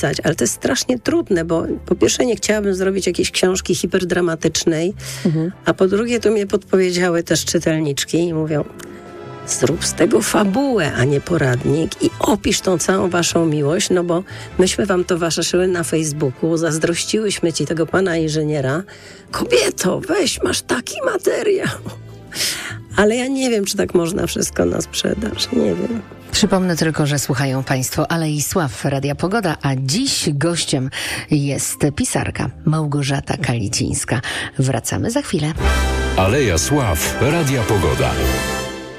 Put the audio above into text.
ale to jest strasznie trudne, bo po pierwsze nie chciałabym zrobić jakiejś książki hiperdramatycznej, a po drugie to mnie podpowiedziały też czytelniczki i mówią, zrób z tego fabułę, a nie poradnik i opisz tą całą waszą miłość, no bo myśmy wam towarzyszyły na Facebooku, zazdrościłyśmy ci tego pana inżyniera. Kobieto, weź, masz taki materiał. Ale ja nie wiem, czy tak można wszystko na sprzedaż, nie wiem. Przypomnę tylko, że słuchają Państwo Alei Sław Radia Pogoda, a dziś gościem jest pisarka Małgorzata Kalicińska. Wracamy za chwilę. Aleja Sław Radia Pogoda.